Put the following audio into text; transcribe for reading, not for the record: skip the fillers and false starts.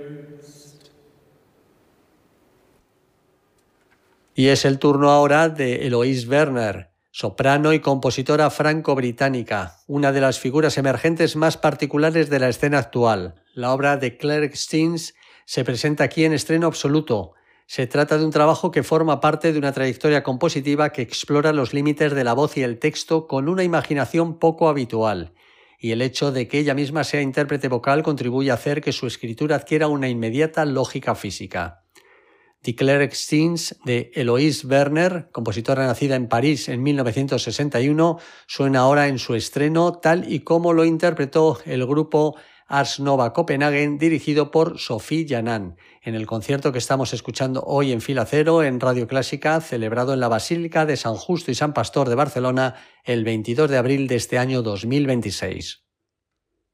Y es el turno ahora de Eloise Werner, soprano y compositora franco-británica, una de las figuras emergentes más particulares de la escena actual. La obra de Claire Steens se presenta aquí en estreno absoluto. Se trata de un trabajo que forma parte de una trayectoria compositiva que explora los límites de la voz y el texto con una imaginación poco habitual. Y el hecho de que ella misma sea intérprete vocal contribuye a hacer que su escritura adquiera una inmediata lógica física. Die Claire Steens de Eloise Werner, compositora nacida en París en 1961, suena ahora en su estreno tal y como lo interpretó el grupo Ars Nova Copenhagen, dirigido por Sophie Janan, en el concierto que estamos escuchando hoy en Fila Cero en Radio Clásica, celebrado en la Basílica de San Justo y San Pastor de Barcelona el 22 de abril de este año 2026.